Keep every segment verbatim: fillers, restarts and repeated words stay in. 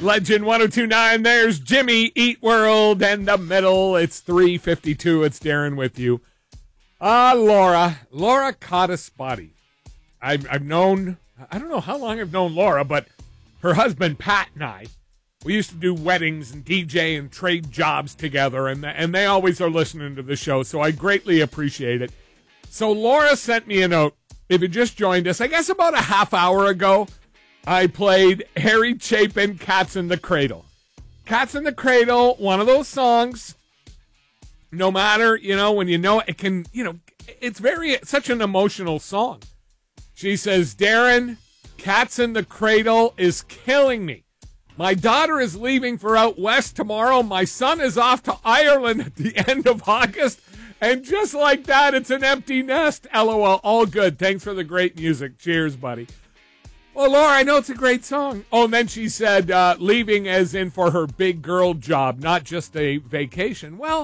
Legend one oh two point nine, there's Jimmy Eat World, and the middle, it's three fifty-two. It's Darren with you. Ah, uh, Laura. Laura Caudispati. I've, I've known, I don't know how long I've known Laura, but her husband Pat and I, we used to do weddings and D J and trade jobs together, and, and they always are listening to the show, so I greatly appreciate it. So Laura sent me a note. If you just joined us, I guess about a half hour ago, I played Harry Chapin, Cats in the Cradle. Cats in the Cradle, one of those songs, no matter, you know, when you know it can, you know, it's very, such an emotional song. She says, Darren, Cats in the Cradle is killing me. My daughter is leaving for out west tomorrow. My son is off to Ireland at the end of August. And just like that, it's an empty nest. LOL. All good. Thanks for the great music. Cheers, buddy. Well, Laura, I know it's a great song. Oh, and then she said, uh, leaving as in for her big girl job, not just a vacation. Well,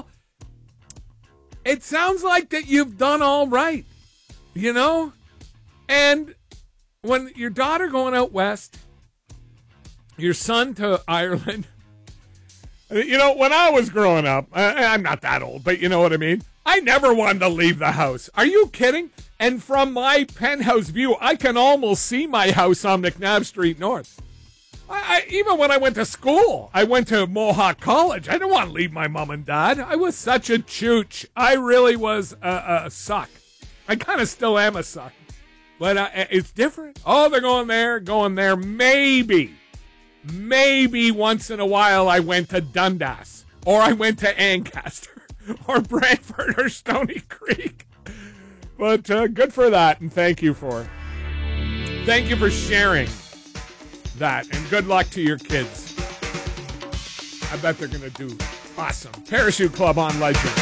it sounds like that you've done all right, you know? And when your daughter going out west, your son to Ireland, you know, when I was growing up, I, I'm not that old, but you know what I mean? I never wanted to leave the house. Are you kidding? And from my penthouse view, I can almost see my house on McNabb Street North. I, I, even when I went to school, I went to Mohawk College. I didn't want to leave my mom and dad. I was such a chooch. I really was a, a suck. I kind of still am a suck. But uh, it's different. Oh, they're going there, going there. Maybe, maybe once in a while I went to Dundas, or I went to Ancaster, or Brantford, or Stony Creek. But uh, good for that, and thank you for it. Thank you for sharing that, and good luck to your kids. I bet they're going to do awesome. Parachute Club on Legend.